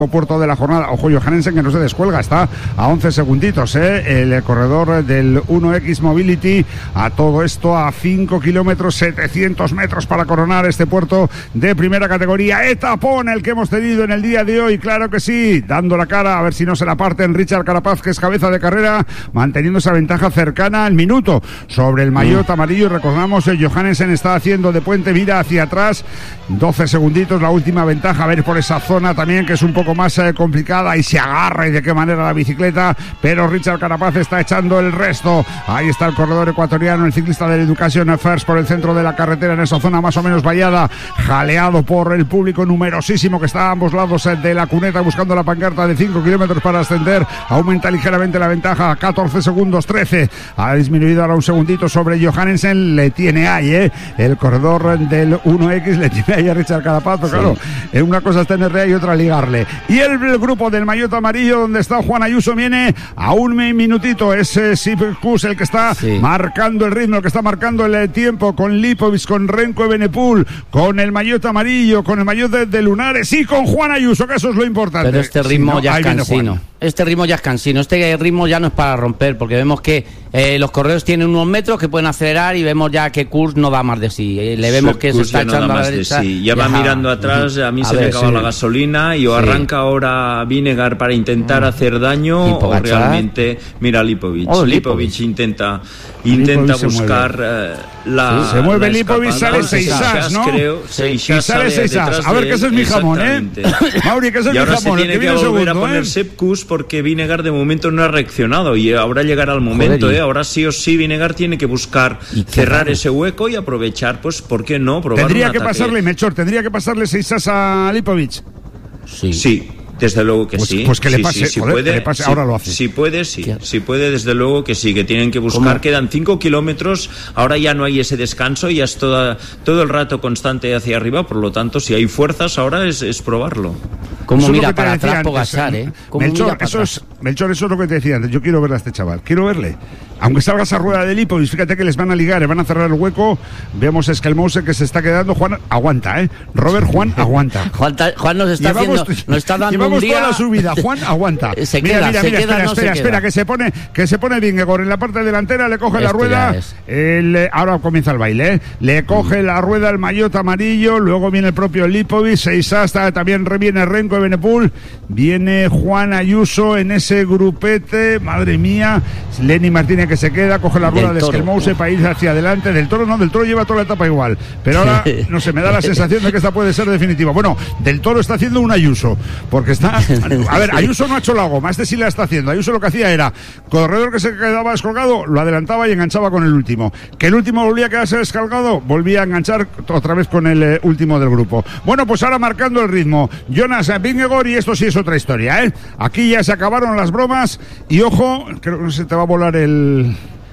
puerto de la jornada. Ojo, Johannesen que no se descuelga, está a 11 segunditos, el corredor del 1X Mobility. A todo esto a 5 kilómetros 700 metros para coronar este puerto de primera categoría. Etapón el que hemos tenido en el día de hoy, claro que sí, dando la cara, a ver si no se la parten Richard Carapaz, que es cabeza de carrera, manteniendo esa ventaja cercana al minuto sobre el maillot amarillo. Recordamos, Johannesen está haciendo de puente, mira hacia atrás, 12 segunditos la última ventaja. A ver por esa zona también, que es un poco más complicada, y se agarra y de qué manera la bicicleta, pero Richard Carapaz está echando el resto. Ahí está el corredor ecuatoriano, el ciclista del Education First, por el centro de la carretera, en esa zona más o menos vallada, jaleado por el público numerosísimo que está a ambos lados de la cuneta buscando la pancarta de 5 kilómetros para ascender. Aumenta ligeramente la ventaja, 14 segundos, 13, ha disminuido ahora un segundito sobre Johannesen. Le tiene ahí, el corredor del 1X le tiene ahí a Richard Carapaz, pero claro, una cosa es tenerle ahí y otra ligarle. Y el grupo del maillot amarillo, donde está Juan Ayuso, viene a un minutito. Es Sipkus el que está marcando el ritmo, el que está marcando el tiempo, con Lipovic, con Renko Evenepoel, con el maillot amarillo, con el maillot de Lunares y con Juan Ayuso, que eso es lo importante. Pero este ritmo ya es cansino. Este ritmo ya es cansino. Este ritmo ya no es para romper, porque vemos que los corredores tienen unos metros que pueden acelerar y vemos ya que Kurs no da más de sí. Le vemos que se está echando a la derecha. Ya va mirando atrás, a mí se me acaba la gasolina y o arranca ahora Vinegar para intentar hacer daño, o realmente mira Lipovic. Lipovic intenta buscar se mueve Lipovic, sale Seixas, ¿no? Creo, y sale Seixas. A ver, que ese es mi jamón, Mauri, que ese es mi jamón. Y ahora se tiene que volver a poner Sepkus, porque Vinegar de momento no ha reaccionado y ahora llegará el momento, ahora sí o sí Vinegar tiene que buscar cerrar ese hueco y aprovechar, pues, ¿por qué no? Probar tendría que pasarle, Melchor, tendría que pasarle Seixas a Lipovic. Sí. Desde luego que sí. Pues que le pase, si joder, puede, que le pase, ahora lo hace. Si puede, desde luego que sí, que tienen que buscar. Quedan 5 kilómetros, ahora ya no hay ese descanso, ya es todo el rato constante hacia arriba, por lo tanto, si hay fuerzas ahora es probarlo. ¿Cómo mira para atrás Pogačar, Melchor, eso es lo que te decía antes. Yo quiero verle a este chaval, quiero verle. Aunque salga esa rueda de Lipovic, fíjate que les van a ligar, les van a cerrar el hueco. Vemos a Skelmose que se está quedando. Juan, aguanta, Robert, Juan, aguanta. Juan nos está dando un día... toda la subida, Juan, aguanta. Espera, que se pone Vingegaard en la parte delantera, le coge la rueda. Ahora comienza el baile, le coge la rueda el maillot amarillo, luego viene el propio Lipovic, Seixas, también viene Renko Evenepoel, viene Juan Ayuso en ese grupete, madre mía. Lenny Martínez que se queda, coge la rueda de Skelmose para ir hacia adelante. Del Toro lleva toda la etapa igual, pero ahora no sé, me da la sensación de que esta puede ser definitiva. Bueno, Del Toro está haciendo un Ayuso, porque está, a ver, Ayuso no ha hecho la goma, este sí la está haciendo. Ayuso lo que hacía era, corredor que se quedaba descolgado, lo adelantaba y enganchaba con el último, que el último volvía a quedarse descolgado, volvía a enganchar otra vez con el último del grupo. Bueno, pues ahora marcando el ritmo Jonas Vingegaard, y esto sí es otra historia, aquí ya se acabaron las bromas, y ojo, creo que se te va a volar el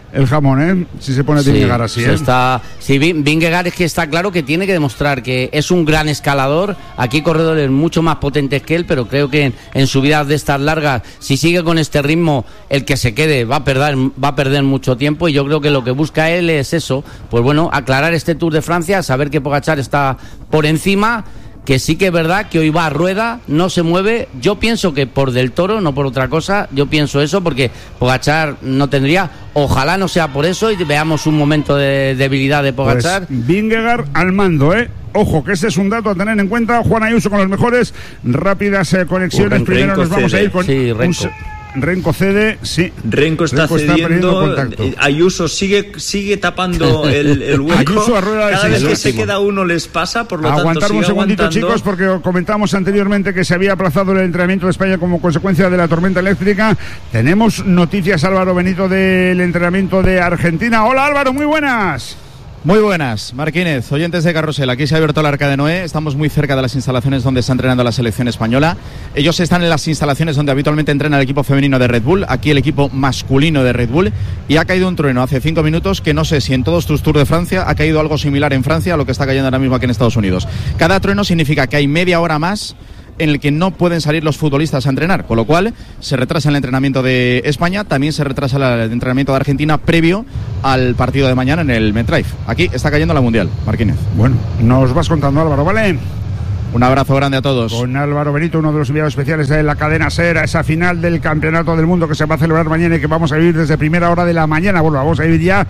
jamón, si se pone Vingegaard así, Vingegaard es que está claro que tiene que demostrar que es un gran escalador. Aquí hay corredores mucho más potentes que él, pero creo que en subidas de estas largas, si sigue con este ritmo, el que se quede va a perder mucho tiempo, y yo creo que lo que busca él es eso, pues bueno, aclarar este Tour de Francia, saber que Pogačar está por encima, que sí que es verdad que hoy va a rueda, no se mueve. Yo pienso que por Del Toro, no por otra cosa. Yo pienso eso porque Pogačar no tendría. Ojalá no sea por eso y veamos un momento de debilidad de Pogačar. Pues Vingegaard al mando, Ojo, que ese es un dato a tener en cuenta. Juan Ayuso con las mejores rápidas conexiones. Primero nos vamos a ir con Renko cede, sí. Renko está cediendo. Ayuso sigue tapando el hueco. Ayuso a rueda de cada vez que se queda uno les pasa, por lo aguantar tanto un segundito, aguantando. chicos, porque comentamos anteriormente que se había aplazado el entrenamiento de España como consecuencia de la tormenta eléctrica. Tenemos noticias, Álvaro Benito, del entrenamiento de Argentina. Hola, Álvaro, muy buenas. Muy buenas, Marquínez, oyentes de Carrusel. Aquí se ha abierto el Arca de Noé. Estamos muy cerca de las instalaciones donde está entrenando la selección española. Ellos están en las instalaciones donde habitualmente entrena el equipo femenino de Red Bull, aquí el equipo masculino de Red Bull. Y ha caído un trueno hace 5 minutos que no sé si en todos tus Tours de Francia ha caído algo similar en Francia a lo que está cayendo ahora mismo aquí en Estados Unidos. Cada trueno significa que hay media hora más en el que no pueden salir los futbolistas a entrenar, con lo cual se retrasa el entrenamiento de España, también se retrasa el entrenamiento de Argentina previo al partido de mañana en el MetLife. Aquí está cayendo la Mundial, Marquínez. Bueno, nos vas contando, Álvaro, ¿vale? Un abrazo grande a todos. Con Álvaro Benito, uno de los enviados especiales de la cadena SER, a esa final del Campeonato del Mundo que se va a celebrar mañana y que vamos a vivir desde primera hora de la mañana. Bueno, vamos a vivir ya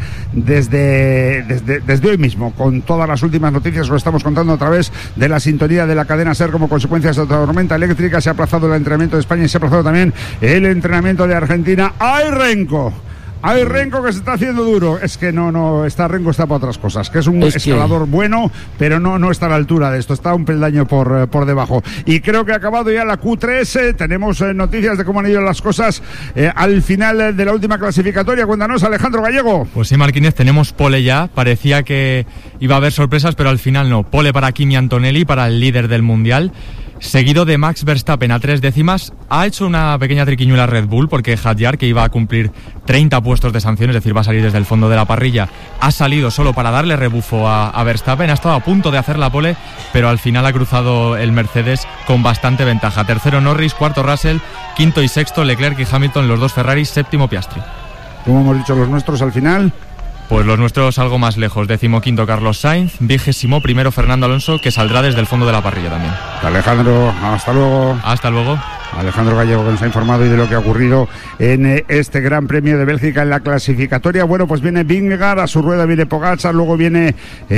desde hoy mismo, con todas las últimas noticias. Lo estamos contando a través de la sintonía de la cadena SER. Como consecuencia de esta tormenta eléctrica se ha aplazado el entrenamiento de España y se ha aplazado también el entrenamiento de Argentina. ¡Ay, Renko! Hay Renko que se está haciendo duro. Es que no, Renko está para otras cosas. Que es un escalador bueno, pero no está a la altura de esto. Está un peldaño por debajo. Y creo que ha acabado ya la Q3. Tenemos noticias de cómo han ido las cosas al final de la última clasificatoria. Cuéntanos, Alejandro Gallego. Pues sí, Marquínez, tenemos pole ya. Parecía que iba a haber sorpresas, pero al final no. Pole para Kimi Antonelli, para el líder del Mundial. Seguido de Max Verstappen a 3 décimas. Ha hecho una pequeña triquiñuela Red Bull porque Hadjar, que iba a cumplir 30 puestos de sanción, es decir, va a salir desde el fondo de la parrilla, ha salido solo para darle rebufo a Verstappen. Ha estado a punto de hacer la pole, pero al final ha cruzado el Mercedes con bastante ventaja. Tercero Norris, cuarto Russell, quinto y sexto Leclerc y Hamilton, los dos Ferraris, séptimo Piastri. ¿Cómo hemos dicho los nuestros al final? Pues los nuestros algo más lejos. 15º Carlos Sainz, 21º Fernando Alonso, que saldrá desde el fondo de la parrilla también. Alejandro, hasta luego. Hasta luego. Alejandro Gallego, que nos ha informado y de lo que ha ocurrido en este Gran Premio de Bélgica en la clasificatoria. Bueno, pues viene Vingegaard, a su rueda viene Pogačar, luego viene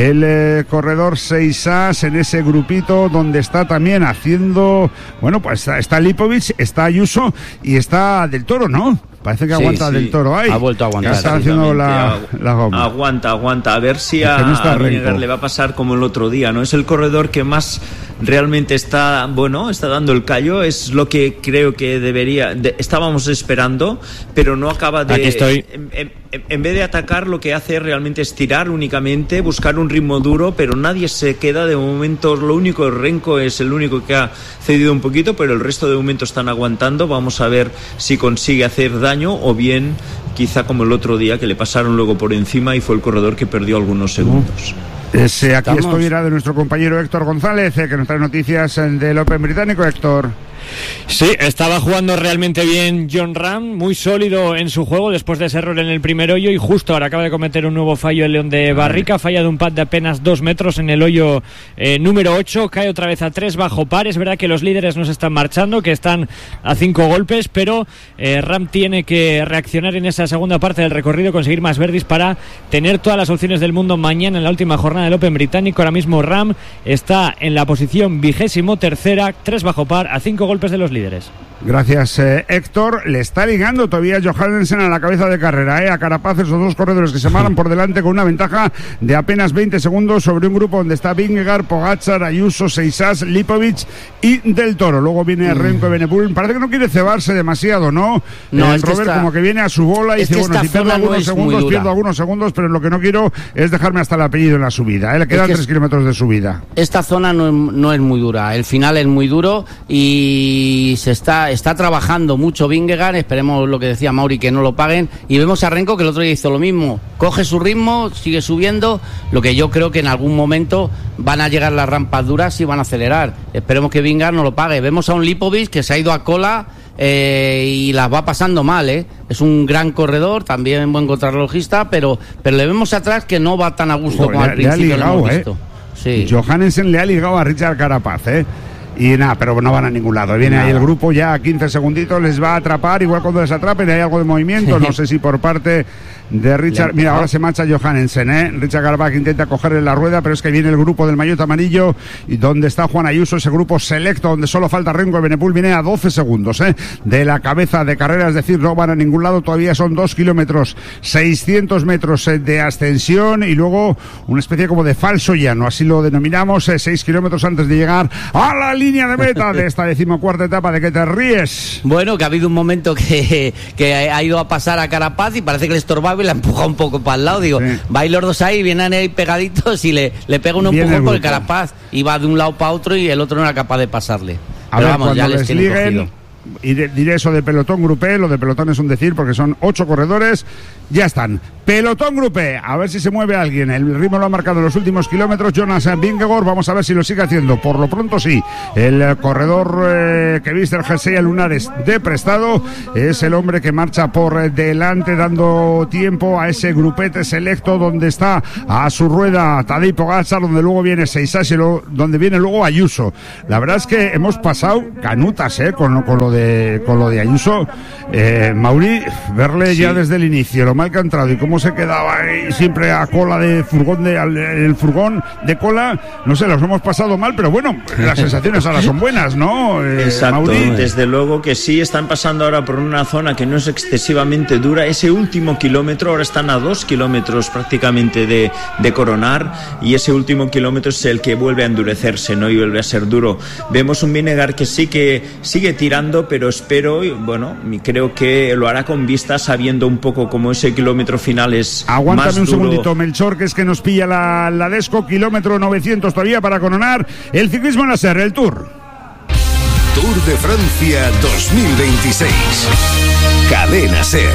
el corredor Seisas en ese grupito donde está también haciendo, bueno, pues está Lipovic, está Ayuso y está Del Toro, ¿no? Parece que aguanta Del Toro ahí. Ha vuelto a aguantar. Está haciendo la goma. Aguanta. A ver si a Vingegaard le va a pasar como el otro día, ¿no? Es el corredor que más realmente está dando el callo. Es lo que creo que estábamos esperando, pero no acaba de... Aquí estoy. En vez de atacar, lo que hace realmente es tirar únicamente, buscar un ritmo duro, pero nadie se queda de momento. Lo único, Renko es el único que ha cedido un poquito, pero el resto de momento están aguantando. Vamos a ver si consigue hacer daño o bien quizá como el otro día que le pasaron luego por encima y fue el corredor que perdió algunos segundos. Aquí estoy, era de nuestro compañero Héctor González, que nos trae noticias del Open británico. Héctor. Sí, estaba jugando realmente bien Jon Rahm, muy sólido en su juego después de ese error en el primer hoyo, y justo ahora acaba de cometer un nuevo fallo el León de Barrica, falla de un pad de apenas 2 metros en el hoyo número 8, cae otra vez a 3 bajo par. Es verdad que los líderes no se están marchando, que están a 5 golpes, pero Rahm tiene que reaccionar en esa segunda parte del recorrido, conseguir más birdies para tener todas las opciones del mundo mañana en la última jornada del Open británico. Ahora mismo Rahm está en la posición 23ª, 3 bajo par, a 5 golpes de los líderes. Gracias, Héctor. Le está ligando todavía Johansen a la cabeza de carrera, a Carapaz, esos dos corredores que se marcan por delante con una ventaja de apenas 20 segundos sobre un grupo donde está Vingegaard, Pogačar, Ayuso, Seisas, Lipovic y Del Toro. Luego viene Renko y Benepul. Parece que no quiere cebarse demasiado, ¿no? Es Robert como que viene a su bola y dice, bueno, si pierdo algunos segundos, pero lo que no quiero es dejarme hasta el apellido en la subida. Le quedan 3 kilómetros de subida. Esta zona no es muy dura. El final es muy duro y se está trabajando mucho Vingegaard. Esperemos, lo que decía Mauri, que no lo paguen. Y vemos a Renko, que el otro día hizo lo mismo. Coge su ritmo, sigue subiendo. Lo que yo creo que en algún momento van a llegar las rampas duras y van a acelerar. Esperemos que Vingegaard no lo pague. Vemos a un Lipovic que se ha ido a cola y las va pasando mal, Es un gran corredor, también buen contrarrelojista, pero le vemos atrás que no va tan a gusto como al principio lo hemos visto. Sí. Johansen le ha ligado a Richard Carapaz, Y nada, pero no van a ningún lado. Viene ahí el grupo ya a 15 segunditos, les va a atrapar, igual cuando les atrapen hay algo de movimiento, no sé si por parte de Richard. Mira, ahora se marcha Johansen, Richard Carapaz intenta cogerle la rueda, pero es que viene el grupo del maillot amarillo y donde está Juan Ayuso, ese grupo selecto donde solo falta Renko y Benepul, viene a 12 segundos de la cabeza de carrera, es decir, no van a ningún lado. Todavía son 2 kilómetros, 600 metros de ascensión y luego una especie como de falso llano, así lo denominamos, 6 kilómetros antes de llegar a la línea de meta de esta 14ª etapa. ¿De qué te ríes? Bueno, que ha habido un momento que ha ido a pasar a Carapaz y parece que le estorbaba y la empuja un poco para el lado. Digo, vais los dos ahí, vienen ahí pegaditos y le pega un empujón por el Carapaz y va de un lado para otro y el otro no era capaz de pasarle. Pero vamos, ya les tienen cogido. diré eso de pelotón grupé, lo de pelotón es un decir porque son 8 corredores, ya están. Pelotón grupé, a ver si se mueve alguien. El ritmo lo ha marcado en los últimos kilómetros Jonas Vingegaard, vamos a ver si lo sigue haciendo. Por lo pronto sí, el corredor que viste el jersey a lunares de prestado es el hombre que marcha por delante, dando tiempo a ese grupete selecto donde está a su rueda Tadej Pogačar, donde luego viene Seisashi, donde viene luego Ayuso. La verdad es que hemos pasado canutas con lo de Ayuso. Mauri, verle ya desde el inicio, lo mal que ha entrado y cómo se quedaba ahí siempre a cola de furgón, el furgón de cola, no sé, los hemos pasado mal, pero bueno, las sensaciones ahora son buenas, ¿no? Exacto, Mauri. Desde luego que sí, están pasando ahora por una zona que no es excesivamente dura. Ese último kilómetro, ahora están a 2 kilómetros prácticamente de coronar, y ese último kilómetro es el que vuelve a endurecerse, ¿no? Y vuelve a ser duro. Vemos un Vingegaard que sí que sigue tirando, pero espero, bueno, creo que lo hará con vista, sabiendo un poco cómo ese kilómetro final es Aguántame más un duro. segundito, Melchor, que es que nos pilla la Desco, kilómetro 900 todavía para coronar el ciclismo en la SER, el Tour. Tour de Francia 2026. Cadena SER.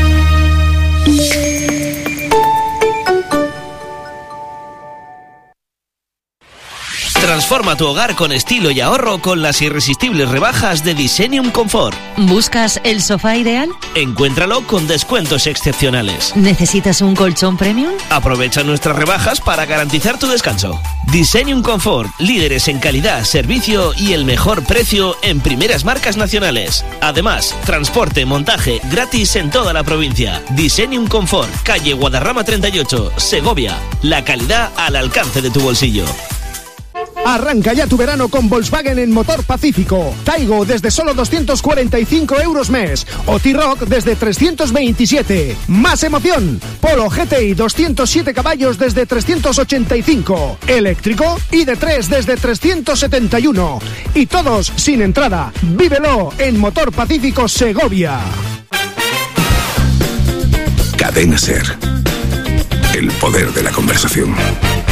Transforma tu hogar con estilo y ahorro con las irresistibles rebajas de Designium Comfort. ¿Buscas el sofá ideal? Encuéntralo con descuentos excepcionales. ¿Necesitas un colchón premium? Aprovecha nuestras rebajas para garantizar tu descanso. Designium Comfort, líderes en calidad, servicio y el mejor precio en primeras marcas nacionales. Además, transporte, montaje gratis en toda la provincia. Designium Comfort, calle Guadarrama 38, Segovia. La calidad al alcance de tu bolsillo. Arranca ya tu verano con Volkswagen en Motor Pacífico. Taigo desde solo 245 euros mes. O T-Roc desde 327. ¡Más emoción! Polo GTI 207 caballos desde 385. Eléctrico ID3 desde 371. Y todos sin entrada. Vívelo en Motor Pacífico Segovia. Cadena SER. El poder de la conversación.